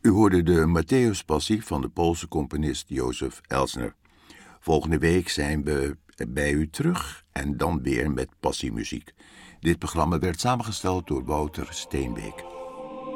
U hoorde de Matthäus-passie van de Poolse componist Józef Elsner. Volgende week zijn we bij u terug en dan weer met passiemuziek. Dit programma werd samengesteld door Wouter Steenbeek.